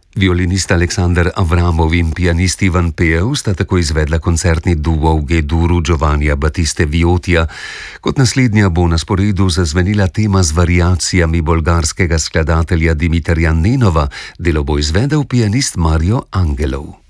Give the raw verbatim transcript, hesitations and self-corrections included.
Violinist Aleksander Avramov in pianist Ivan Pejev sta tako izvedla koncertni duo v G-duru Giovannija Battiste Viotija. Kot naslednja bo na sporedu zazvenila tema z variacijami bolgarskega skladatelja Dimitrija Nenova, delo bo izvedel pianist Mario Angelov.